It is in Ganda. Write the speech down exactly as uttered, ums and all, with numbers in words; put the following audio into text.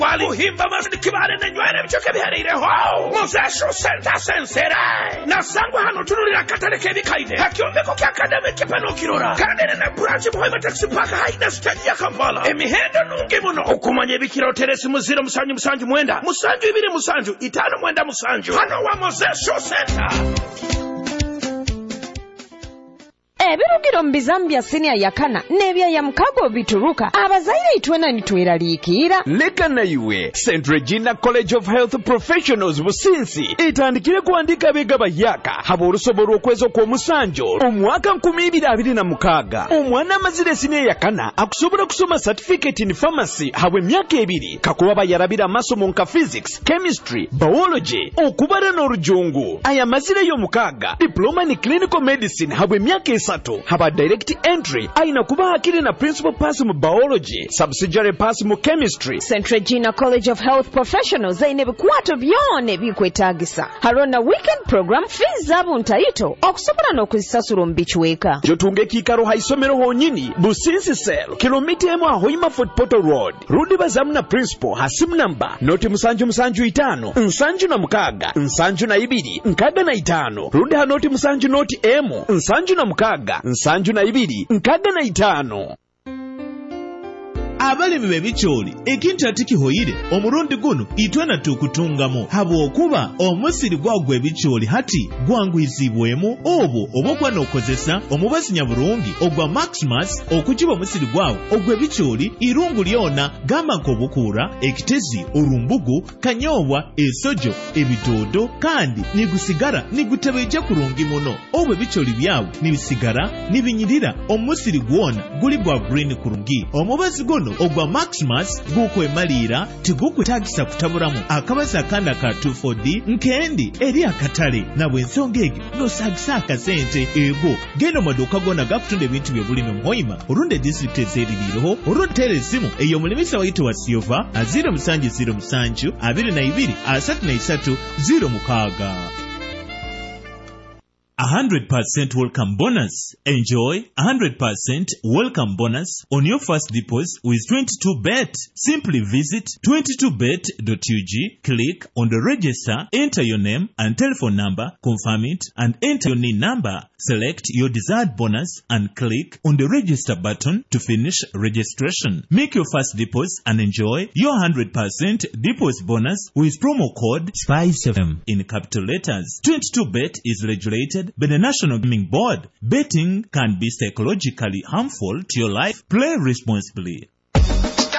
Wali himba mazidi kibale na nywele mchoke biharire ho. Muzesho senta sensere. Na sangwa hano tunulira katareke bikaide. Hakiombe koki akademe kipano kirora. Kandene na branch muhoima taxi paka haina steady ya Kampala. Emihendo nungi muno. Okumanye bikira oteresi muziro musanju musanju mwenda. Musanju ibiri musanju. Itano mwenda musanju. Hano wa Muzesho senta. Ebirugiro mbizambya senior yakana nebya ya mkago bituruka abazaire itwena nitweraliikira leka na iwe Saint Regina College of Health Professionals Businsi itandikire kuandika bega bayaka habo urusoboro okwezo kwa musanjo omwaka nkumi ibiri abiri na mukaga omwana amazire senior yakana akusobora kusoma certificate in pharmacy habo emyaka ebiri kakuba bayarabira amasomo nka physics, chemistry, biology okubara n'orujungu aya mazire yo mukaga diploma in clinical medicine habo emyaka esatu haba direct entry aina kuba hakiri na principal pass mu biology subsidiary pass mu chemistry. Saint Regina College of Health Professionals aine bikwato byone bikwetagisa harona weekend program fees zabo ntaito okusobora n'okuzisasura mbichweka jotunge kikaro haisomero honyini Businsi Cell kilomita emu ahoima Fort Portal Road rudi bazamu na principal hasimu namba noti musanju musanju itano nsanju na mukaga nsanju na ibiri nkaga na itano rudi hanoti musanju noti emu nsanju na mukaga nsanju na ibiri nkaga na itano. Abalimi bebicholi ekintu atikihoyire omurundi guno itwena tukutungamu habo okuba omusiri gwagwe ebicholi hati gwangwizibwemu obo obokwa nokozesa omubasinya burungi ogwa Maximus okukiba omusiri gwawo ogwe bicholi irungu lyona gamako bukura ekitezi urumbugu kanyobwa esojo ebidodo kandi nigusigara nigutebeje kurungi muno obwe bicholi byawo nibisigara nibinyirira omusiri gwona guli gwa green kurungi omubasi guno ogwa Maximus guko emalira tigukutagisa kutaburamu akabaza akanda ka two four D nkendi eri akatale na bwensongege no sagisa akasente ego geno maduka gona gakutunde bintu bye bulimi mhoima urunde district ezeririho urunde telesimu eyo mulimisa waito wa Silva azira musanju zero musanju abiri na ibiri asatu na isatu zero mukaga. one hundred percent welcome bonus. Enjoy one hundred percent welcome bonus on your first deposit with twenty-two bet. Simply visit twenty-two bet dot U G, click on the register, enter your name and telephone number, confirm it, and enter your N I N number. Select your desired bonus and click on the register button to finish registration. Make your first deposit and enjoy your one hundred percent deposit bonus with promo code Spice F M in capital letters. twenty-two bet is regulated by the National Gaming Board. Betting can be psychologically harmful to your life. Play responsibly.